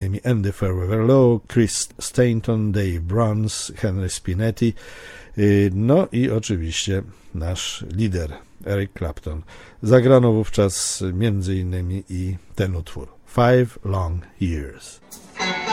m.in. Andy Fairweather, Chris Stainton, Dave Bruns, Henry Spinetti, no i oczywiście nasz lider Eric Clapton. Zagrano wówczas m.in. i ten utwór 5 Long Years.